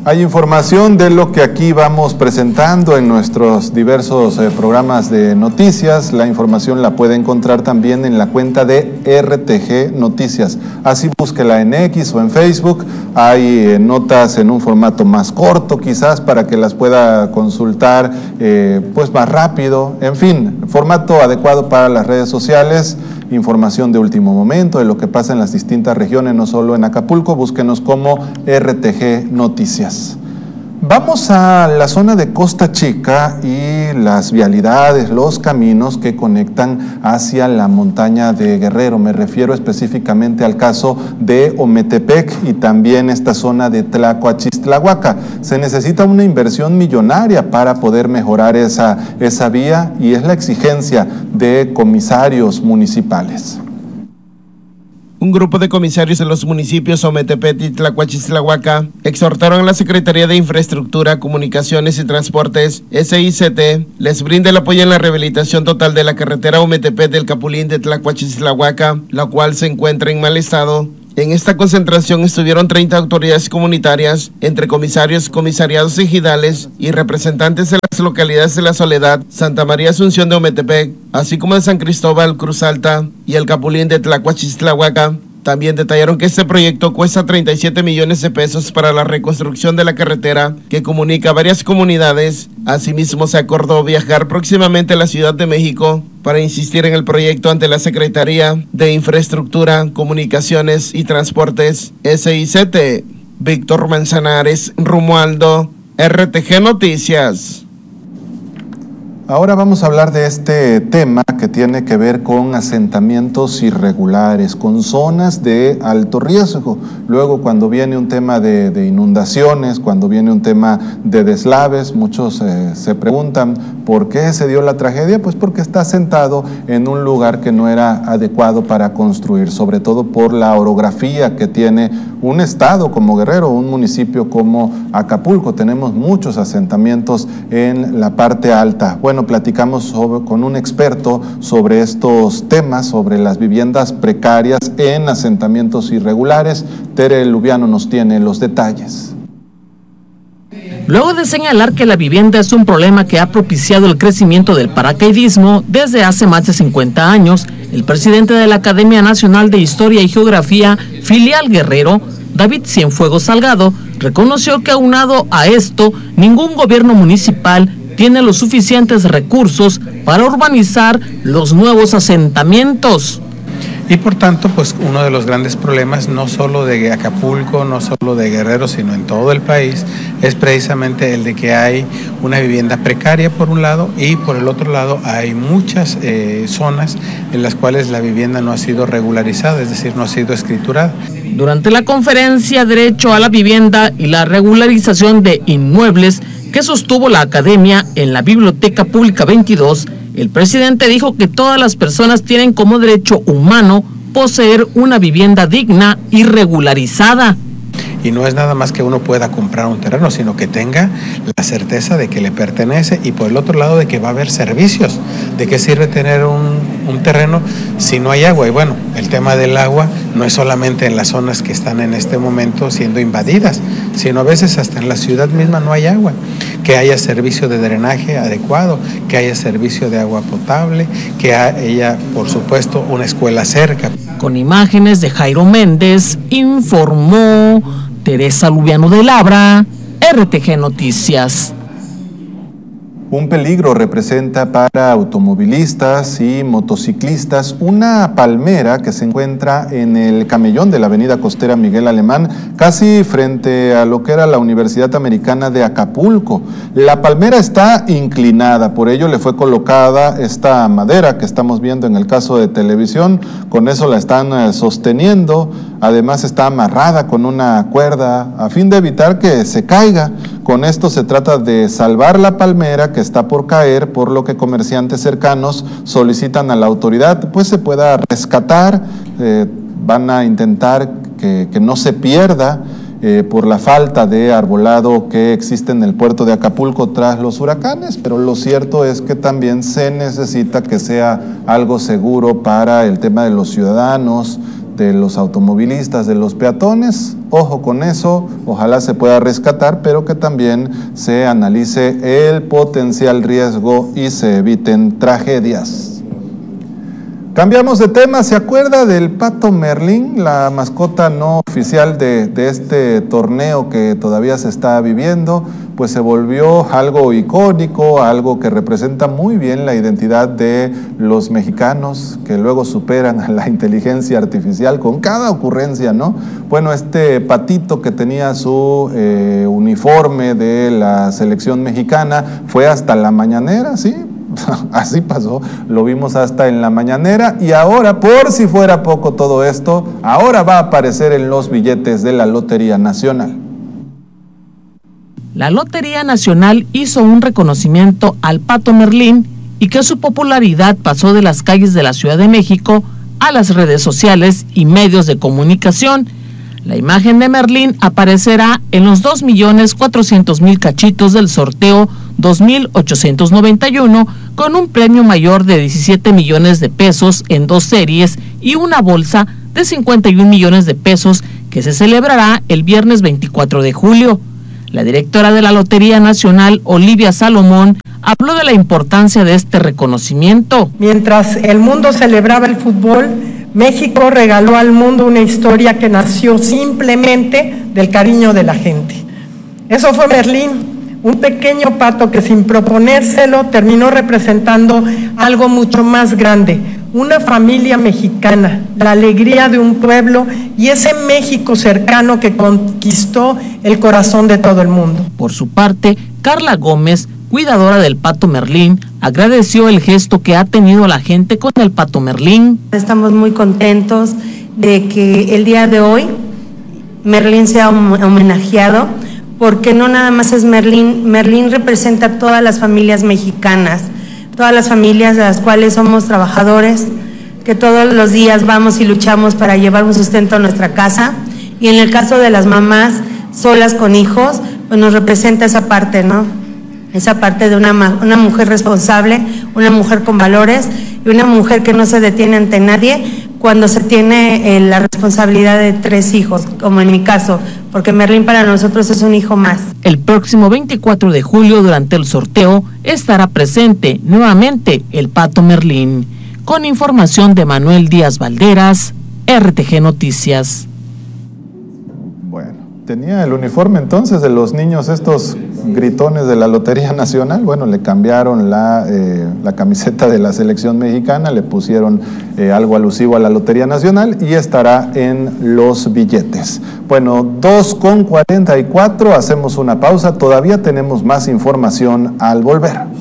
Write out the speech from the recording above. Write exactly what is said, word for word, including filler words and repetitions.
Hay información de lo que aquí vamos presentando en nuestros diversos eh, programas de noticias. La información la puede encontrar también en la cuenta de R T G Noticias. Así búsquela en X o en Facebook. Hay eh, notas en un formato más corto quizás para que las pueda consultar eh, pues más rápido. En fin, formato adecuado para las redes sociales. Información de último momento de lo que pasa en las distintas regiones, no solo en Acapulco. Búsquenos como R T G Noticias. Vamos a la zona de Costa Chica y las vialidades, los caminos que conectan hacia la montaña de Guerrero. Me refiero específicamente al caso de Ometepec y también esta zona de Tlacuachistlahuaca. Se necesita una inversión millonaria para poder mejorar esa, esa vía y es la exigencia de comisarios municipales. Un grupo de comisarios en los municipios Ometepec y Tlacuachistlahuaca exhortaron a la Secretaría de Infraestructura, Comunicaciones y Transportes, S I C T, les brinde el apoyo en la rehabilitación total de la carretera Ometepec del Capulín de Tlacuachistlahuaca, la cual se encuentra en mal estado. En esta concentración estuvieron treinta autoridades comunitarias, entre comisarios, comisariados ejidales y representantes de las localidades de La Soledad, Santa María Asunción de Ometepec, así como de San Cristóbal, Cruz Alta y el Capulín de Tlacuachistlahuaca. También detallaron que este proyecto cuesta treinta y siete millones de pesos para la reconstrucción de la carretera que comunica varias comunidades. Asimismo, se acordó viajar próximamente a la Ciudad de México para insistir en el proyecto ante la Secretaría de Infraestructura, Comunicaciones y Transportes, S I C T. Víctor Manzanares, Romualdo, R T G Noticias. Ahora vamos a hablar de este tema que tiene que ver con asentamientos irregulares, con zonas de alto riesgo. Luego, cuando viene un tema de, de inundaciones, cuando viene un tema de deslaves, muchos eh, se preguntan por qué se dio la tragedia. Pues porque está asentado en un lugar que no era adecuado para construir, sobre todo por la orografía que tiene un estado como Guerrero, un municipio como Acapulco. Tenemos muchos asentamientos en la parte alta. Bueno, platicamos sobre, con un experto sobre estos temas, sobre las viviendas precarias en asentamientos irregulares. Tere Lubiano nos tiene los detalles. Luego de señalar que la vivienda es un problema que ha propiciado el crecimiento del paracaidismo desde hace más de cincuenta años, el presidente de la Academia Nacional de Historia y Geografía, filial Guerrero, David Cienfuegos Salgado, reconoció que aunado a esto, ningún gobierno municipal tiene los suficientes recursos para urbanizar los nuevos asentamientos. Y por tanto, pues uno de los grandes problemas, no solo de Acapulco, no solo de Guerrero, sino en todo el país, es precisamente el de que hay una vivienda precaria por un lado y por el otro lado hay muchas eh, zonas en las cuales la vivienda no ha sido regularizada, es decir, no ha sido escriturada. Durante la conferencia Derecho a la Vivienda y la Regularización de Inmuebles que sostuvo la Academia en la Biblioteca Pública veintidós, el presidente dijo que todas las personas tienen como derecho humano poseer una vivienda digna y regularizada. Y no es nada más que uno pueda comprar un terreno, sino que tenga la certeza de que le pertenece y por el otro lado de que va a haber servicios. ¿De qué sirve tener un, un terreno si no hay agua? Y bueno, el tema del agua no es solamente en las zonas que están en este momento siendo invadidas, sino a veces hasta en la ciudad misma no hay agua. Que haya servicio de drenaje adecuado, que haya servicio de agua potable, que haya, por supuesto, una escuela cerca. Con imágenes de Jairo Méndez, informó Teresa Lubiano de Labra, R T G Noticias. Un peligro representa para automovilistas y motociclistas una palmera que se encuentra en el camellón de la avenida costera Miguel Alemán, casi frente a lo que era la Universidad Americana de Acapulco. La palmera está inclinada, por ello le fue colocada esta madera que estamos viendo en el caso de televisión, con eso la están sosteniendo, además está amarrada con una cuerda a fin de evitar que se caiga. Con esto se trata de salvar la palmera que está por caer, por lo que comerciantes cercanos solicitan a la autoridad pues se pueda rescatar, eh, van a intentar que, que no se pierda eh, por la falta de arbolado que existe en el puerto de Acapulco tras los huracanes, pero lo cierto es que también se necesita que sea algo seguro para el tema de los ciudadanos, de los automovilistas, de los peatones. Ojo con eso, ojalá se pueda rescatar, pero que también se analice el potencial riesgo y se eviten tragedias. Cambiamos de tema. ¿Se acuerda del Pato Merlín, la mascota no oficial de, de este torneo que todavía se está viviendo? Pues se volvió algo icónico, algo que representa muy bien la identidad de los mexicanos, que luego superan a la inteligencia artificial con cada ocurrencia, ¿no? Bueno, este patito que tenía su eh, uniforme de la selección mexicana fue hasta la mañanera, ¿sí? Así pasó, lo vimos hasta en la mañanera, y ahora, por si fuera poco todo esto, ahora va a aparecer en los billetes de la Lotería Nacional. La Lotería Nacional hizo un reconocimiento al Pato Merlín y que su popularidad pasó de las calles de la Ciudad de México a las redes sociales y medios de comunicación. La imagen de Merlín aparecerá en los dos millones cuatrocientos mil cachitos del sorteo dos mil ochocientos noventa y uno, con un premio mayor de diecisiete millones de pesos en dos series y una bolsa de cincuenta y un millones de pesos que se celebrará el viernes veinticuatro de julio. La directora de la Lotería Nacional, Olivia Salomón, habló de la importancia de este reconocimiento. Mientras el mundo celebraba el fútbol, México regaló al mundo una historia que nació simplemente del cariño de la gente. Eso fue Merlín, un pequeño pato que sin proponérselo terminó representando algo mucho más grande, una familia mexicana, la alegría de un pueblo y ese México cercano que conquistó el corazón de todo el mundo. Por su parte, Carla Gómez, cuidadora del Pato Merlín, agradeció el gesto que ha tenido la gente con el Pato Merlín. Estamos muy contentos de que el día de hoy Merlín sea homenajeado, porque no nada más es Merlín, Merlín representa a todas las familias mexicanas, todas las familias de las cuales somos trabajadores, que todos los días vamos y luchamos para llevar un sustento a nuestra casa, y en el caso de las mamás solas con hijos, pues nos representa esa parte, ¿no? Esa parte de una, una mujer responsable, una mujer con valores y una mujer que no se detiene ante nadie cuando se tiene eh, la responsabilidad de tres hijos, como en mi caso, porque Merlín para nosotros es un hijo más. El próximo veinticuatro de julio, durante el sorteo, estará presente nuevamente el Pato Merlín. Con información de Manuel Díaz Valderas, R T G Noticias. Bueno, tenía el uniforme entonces de los niños estos gritones de la Lotería Nacional. Bueno, le cambiaron la, eh, la camiseta de la selección mexicana, le pusieron eh, algo alusivo a la Lotería Nacional y estará en los billetes. Bueno, dos con cuarenta y cuatro, hacemos una pausa, todavía tenemos más información al volver.